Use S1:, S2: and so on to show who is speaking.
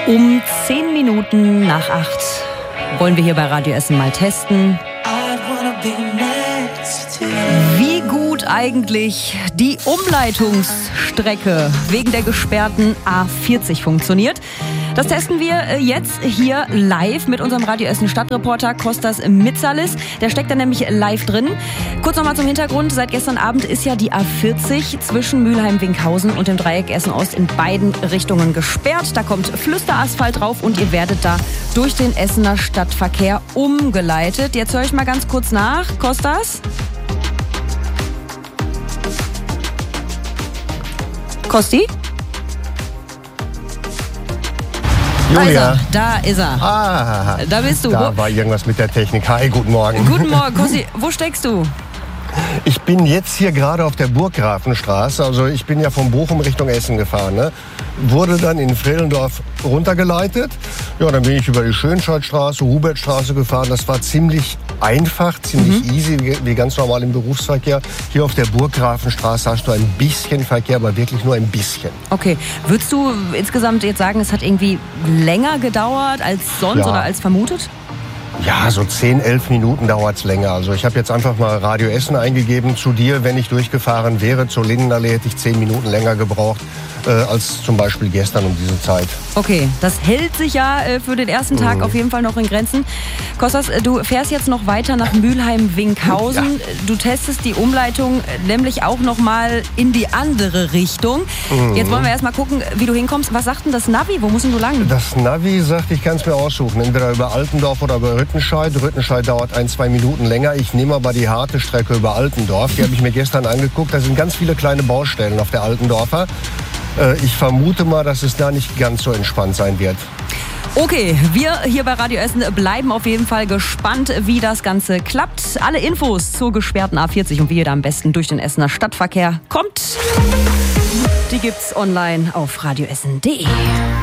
S1: Um 10 Minuten nach 8 wollen wir hier bei Radio Essen mal testen, wie gut eigentlich die Umleitungsstrecke wegen der gesperrten A40 funktioniert. Das testen wir jetzt hier live mit unserem Radio Essen Stadtreporter Kostas Mitsalis. Der steckt da nämlich live drin. Kurz nochmal zum Hintergrund. Seit gestern Abend ist ja die A40 zwischen Mülheim-Winkhausen und dem Dreieck Essen-Ost in beiden Richtungen gesperrt. Da kommt Flüsterasphalt drauf und ihr werdet da durch den Essener Stadtverkehr umgeleitet. Jetzt höre ich mal ganz kurz nach. Kostas? Kosti?
S2: Julia.
S1: Da ist er. Da bist du.
S2: Da war irgendwas mit der Technik. Hi, guten Morgen.
S1: Guten Morgen, Kosti. Wo steckst du?
S2: Ich bin jetzt hier gerade auf der Burggrafenstraße. Also ich bin ja von Bochum Richtung Essen gefahren. Ne? Wurde dann in Frehlendorf runtergeleitet. Ja, dann bin ich über die Schönscheidstraße, Hubertstraße gefahren. Das war ziemlich einfach, ziemlich easy, wie ganz normal im Berufsverkehr. Hier auf der Burggrafenstraße hast du ein bisschen Verkehr, aber wirklich nur ein bisschen.
S1: Okay. Würdest du insgesamt jetzt sagen, es hat irgendwie länger gedauert als sonst oder als vermutet?
S2: Ja, so 10, 11 Minuten dauert's länger. Also ich habe jetzt einfach mal Radio Essen eingegeben. Zu dir, wenn ich durchgefahren wäre, zur Lindenallee, hätte ich 10 Minuten länger gebraucht als zum Beispiel gestern um diese Zeit.
S1: Okay, das hält sich ja für den ersten Tag auf jeden Fall noch in Grenzen. Kostas, du fährst jetzt noch weiter nach Mülheim-Winkhausen. Ja. Du testest die Umleitung nämlich auch noch mal in die andere Richtung. Jetzt wollen wir erst mal gucken, wie du hinkommst. Was sagt denn das Navi? Wo musst denn du lang?
S2: Das Navi sagt, ich kann es mir aussuchen. Entweder über Altendorf oder über Rüttenscheid. Rüttenscheid dauert 1, 2 Minuten länger. Ich nehme aber die harte Strecke über Altendorf. Die habe ich mir gestern angeguckt. Da sind ganz viele kleine Baustellen auf der Altendorfer. Ich vermute mal, dass es da nicht ganz so entspannt sein wird.
S1: Okay, wir hier bei Radio Essen bleiben auf jeden Fall gespannt, wie das Ganze klappt. Alle Infos zur gesperrten A40 und wie ihr da am besten durch den Essener Stadtverkehr kommt, die gibt's online auf radioessen.de.